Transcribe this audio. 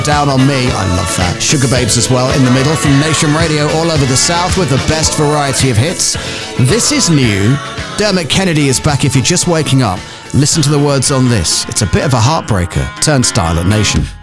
Down on Me, I love that. Sugar Babes as well in the middle from Nation Radio all over the South with the best variety of hits. This is new. Dermot Kennedy is back if you're just waking up. Listen to the words on this. It's a bit of a heartbreaker. Turnstile at Nation.